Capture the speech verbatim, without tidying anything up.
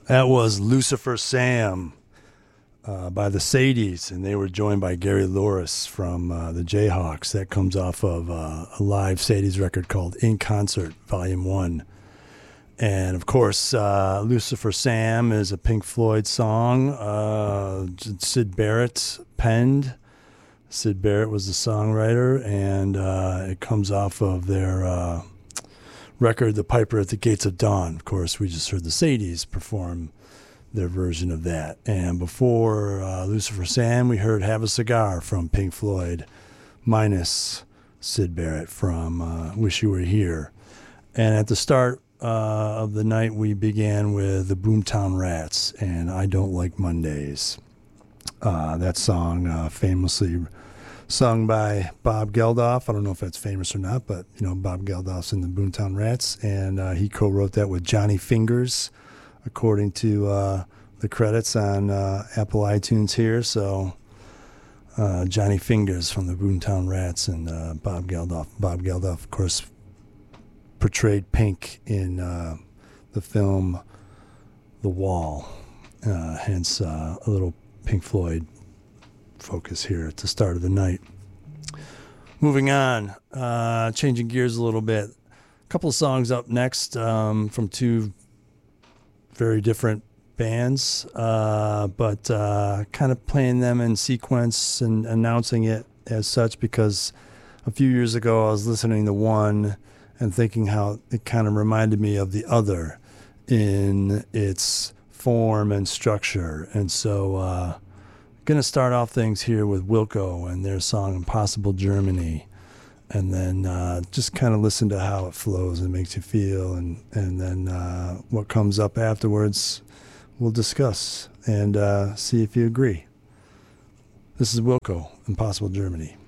That was Lucifer Sam uh, by the Sadies, and they were joined by Gary Louris from uh, the Jayhawks. That comes off of uh, a live Sadies record called In Concert, Volume one. And, of course, uh, Lucifer Sam is a Pink Floyd song. Uh, Syd Barrett penned. Syd Barrett was the songwriter, and uh, it comes off of their uh, record, The Piper at the Gates of Dawn. Of course, we just heard the Sadies perform their version of that. And before uh, Lucifer Sam, we heard Have a Cigar from Pink Floyd, minus Syd Barrett from uh, Wish You Were Here. And at the start uh, of the night, we began with the Boomtown Rats and I Don't Like Mondays. Uh, that song uh, famously sung by Bob Geldof. I don't know if that's famous or not, but, you know, Bob Geldof's in the Boomtown Rats, and uh, he co-wrote that with Johnny Fingers, according to uh, the credits on uh, Apple iTunes here. So uh, Johnny Fingers from the Boomtown Rats and uh, Bob Geldof. Bob Geldof, of course, portrayed Pink in uh, the film The Wall, uh, hence uh, a little Pink Floyd focus here at the start of the night. Moving on, uh, changing gears a little bit. A couple of songs up next um, from two very different bands, uh, but uh, kind of playing them in sequence and announcing it as such because a few years ago I was listening to one and thinking how it kind of reminded me of the other in its form and structure. And so uh going to start off things here with Wilco and their song Impossible Germany, and then uh, just kind of listen to how it flows and makes you feel, and, and then uh, what comes up afterwards we'll discuss and uh, see if you agree. This is Wilco, Impossible Germany.